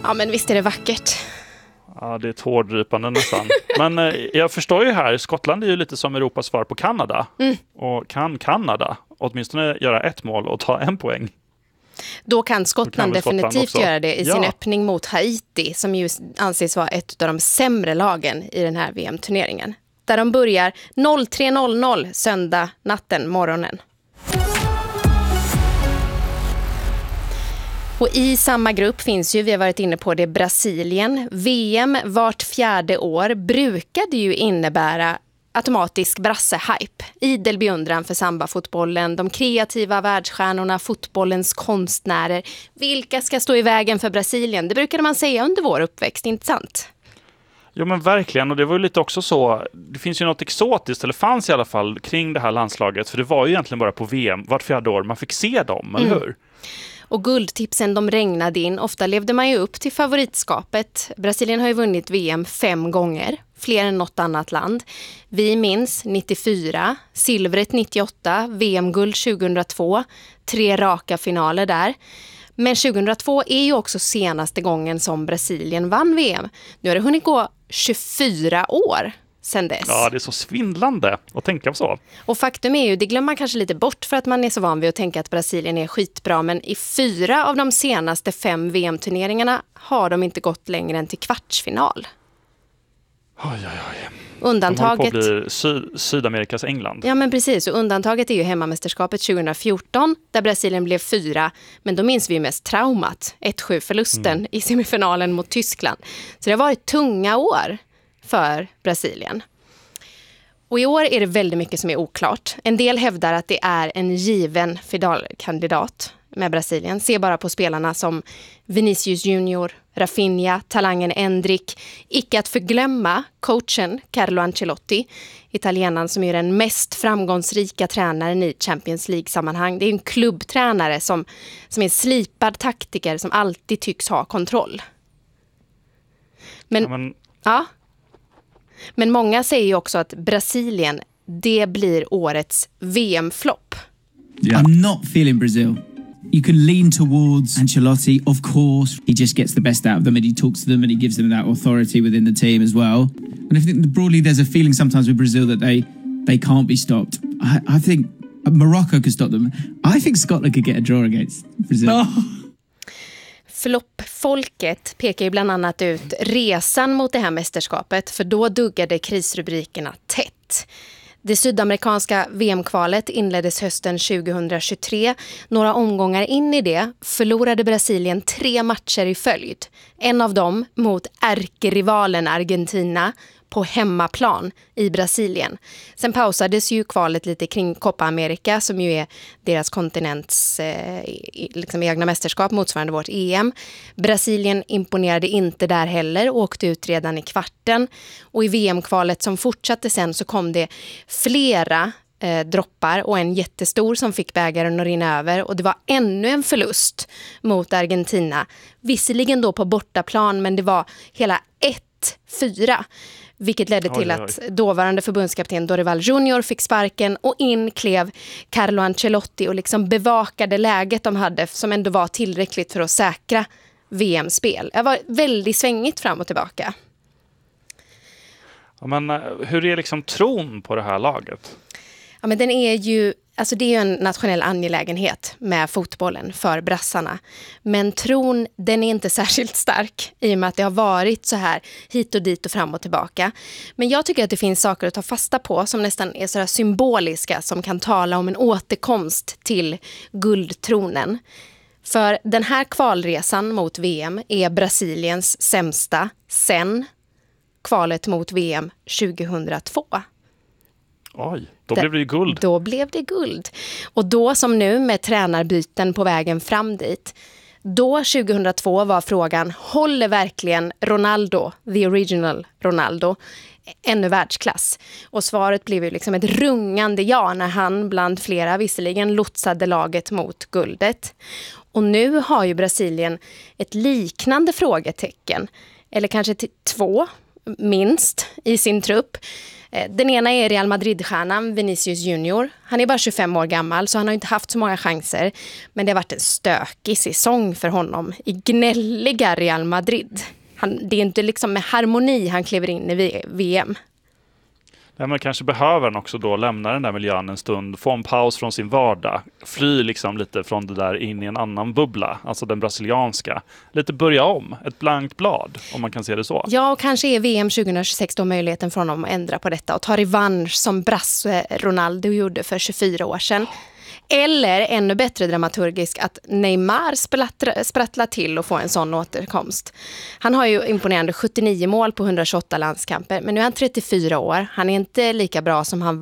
Ja, men visst är det vackert. Ja, det är tårdrypande nästan. Men jag förstår ju här, Skottland är ju lite som Europas svar på Kanada. Och kan Kanada åtminstone göra ett mål och ta en poäng? Då kan Skottland definitivt göra det i sin öppning mot Haiti, som ju anses vara ett av de sämre lagen i den här VM-turneringen. Där de börjar 03.00 söndag morgonen. Och i samma grupp finns ju, vi har varit inne på det, Brasilien. VM vart 4:e år brukade ju innebära automatisk brasse-hype. Idel beundran för samba-fotbollen, de kreativa världsstjärnorna, fotbollens konstnärer. Vilka ska stå i vägen för Brasilien? Det brukade man säga under vår uppväxt, inte sant? Jo, men verkligen, och det var ju lite också så, det finns ju något exotiskt, eller fanns i alla fall, kring det här landslaget, för det var ju egentligen bara på VM vart 4:e år man fick se dem, eller hur? Och guldtipsen de regnade in. Ofta levde man ju upp till favoritskapet. Brasilien har ju vunnit VM 5 gånger. Fler än något annat land. Vi minns 94, silvret 98, VM-guld 2002. 3 raka finaler där. Men 2002 är ju också senaste gången som Brasilien vann VM. Nu har det hunnit gå 24 år sen dess. Ja, det är så svindlande att tänka på så. Och faktum är ju, det glömmer man kanske lite bort för att man är så van vid att tänka att Brasilien är skitbra, men i 4 av de senaste 5 VM-turneringarna har de inte gått längre än till kvartsfinal. Oj. Undantaget... De håller på att bli Sydamerikas England. Ja, men precis. Och undantaget är ju hemmamästerskapet 2014 där Brasilien blev 4. Men då minns vi ju mest traumat. 1-7-förlusten i semifinalen mot Tyskland. Så det har varit tunga år för Brasilien. Och i år är det väldigt mycket som är oklart. En del hävdar att det är en given finalkandidat med Brasilien. Se bara på spelarna som Vinicius Junior, Rafinha, talangen Endrick. Icke att förglömma coachen Carlo Ancelotti, italienaren som är den mest framgångsrika tränaren i Champions League-sammanhang. Det är en klubbtränare som är en slipad taktiker som alltid tycks ha kontroll. Men många säger ju också att Brasilien, det blir årets VM-flopp. Yeah. I'm not feeling Brazil. You can lean towards Ancelotti, of course. He just gets the best out of them and he talks to them and he gives them that authority within the team as well. And I think broadly there's a feeling sometimes with Brazil that they can't be stopped. I think Morocco could stop them. I think Scotland could get a draw against Brazil. Oh. Floppfolket pekar ju bland annat ut resan mot det här mästerskapet, för då duggade krisrubrikerna tätt. Det sydamerikanska VM-kvalet inleddes hösten 2023. Några omgångar in i det förlorade Brasilien 3 matcher i följd. En av dem mot ärkerivalen Argentina på hemmaplan i Brasilien. Sen pausades ju kvalet lite kring Copa America, som ju är deras kontinents egna mästerskap motsvarande vårt EM. Brasilien imponerade inte där heller och åkte ut redan i kvarten. Och i VM-kvalet som fortsatte sen så kom det flera droppar och en jättestor som fick bägaren att rinna över. Och det var ännu en förlust mot Argentina. Visserligen då på bortaplan, men det var hela 1-4. Vilket ledde till att dåvarande förbundskapten Dorival Junior fick sparken och in klev Carlo Ancelotti och liksom bevakade läget de hade, som ändå var tillräckligt för att säkra VM-spel. Det var väldigt svängigt fram och tillbaka. Ja, men hur är liksom tron på det här laget? Ja, men den är ju, alltså det är ju en nationell angelägenhet med fotbollen för brassarna. Men tron, den är inte särskilt stark i och med att det har varit så här hit och dit och fram och tillbaka. Men jag tycker att det finns saker att ta fasta på som nästan är så här symboliska, som kan tala om en återkomst till guldtronen. För den här kvalresan mot VM är Brasiliens sämsta sen kvalet mot VM 2002. Oj, då blev det ju guld. Då blev det guld. Och då som nu med tränarbyten på vägen fram dit. Då 2002 var frågan, håller verkligen Ronaldo, the original Ronaldo, ännu världsklass? Och svaret blev ju liksom ett rungande ja när han bland flera visserligen lotsade laget mot guldet. Och nu har ju Brasilien ett liknande frågetecken, eller kanske 2 minst i sin trupp. Den ena är Real Madrid-stjärnan Vinicius Junior. Han är bara 25 år gammal så han har inte haft så många chanser. Men det har varit en stökig säsong för honom i gnälliga Real Madrid. Det är inte liksom med harmoni han kliver in i VM. Nej, men kanske behöver han också då lämna den där miljön en stund, få en paus från sin vardag, fly liksom lite från det där in i en annan bubbla, alltså den brasilianska. Lite börja om, ett blankt blad, om man kan se det så. Ja, och kanske är VM 2026 då möjligheten för honom att ändra på detta och ta revansch som Brasse Ronaldo gjorde för 24 år sedan. Eller ännu bättre dramaturgisk att Neymar sprattlar till och får en sån återkomst. Han har ju imponerande 79 mål på 128 landskamper, men nu är han 34 år. Han är inte lika bra som han